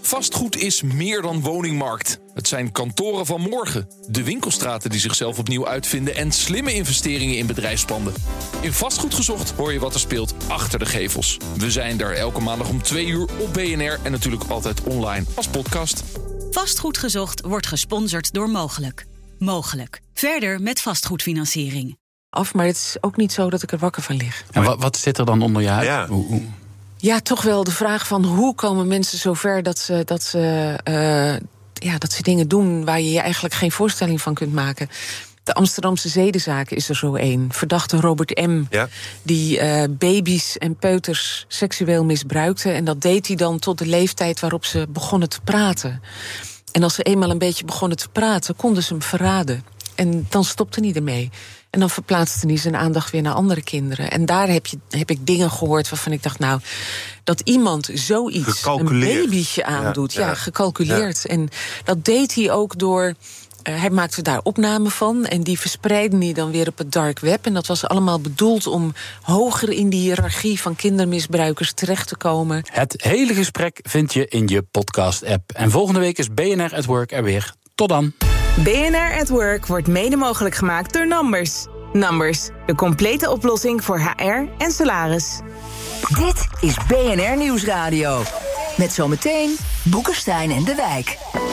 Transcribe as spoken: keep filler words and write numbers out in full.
Vastgoed is meer dan woningmarkt. Het zijn kantoren van morgen, de winkelstraten die zichzelf opnieuw uitvinden en slimme investeringen in bedrijfspanden. In Vastgoed Gezocht hoor je wat er speelt achter de gevels. We zijn er elke maandag om twee uur op B N R en natuurlijk altijd online als podcast. Vastgoed Gezocht wordt gesponsord door Mogelijk. Mogelijk. Verder met vastgoedfinanciering. Af, maar het is ook niet zo dat ik er wakker van lig. En wat, wat zit er dan onder je huid? Ja. Hoe, hoe? Ja, toch wel de vraag van hoe komen mensen zover dat ze, dat ze, uh, ja, dat ze dingen doen waar je je eigenlijk geen voorstelling van kunt maken. De Amsterdamse zedenzaak is er zo één. Verdachte Robert M., ja. die uh, baby's en peuters seksueel misbruikte. En dat deed hij dan tot de leeftijd waarop ze begonnen te praten. En als ze eenmaal een beetje begonnen te praten, konden ze hem verraden. En dan stopte hij ermee. En dan verplaatste hij zijn aandacht weer naar andere kinderen. En daar heb, je, heb ik dingen gehoord waarvan ik dacht, nou, dat iemand zoiets, een babytje aandoet. Ja, ja, ja gecalculeerd. Ja. En dat deed hij ook door... Uh, hij maakte daar opnamen van en die verspreidde hij dan weer op het dark web. En dat was allemaal bedoeld om hoger in die hiërarchie van kindermisbruikers terecht te komen. Het hele gesprek vind je in je podcast-app. En volgende week is B N R at Work er weer. Tot dan. B N R at Work wordt mede mogelijk gemaakt door Numbers. Numbers, de complete oplossing voor H R en salaris. Dit is B N R Nieuwsradio. Met zometeen Boekenstein en de Wijk.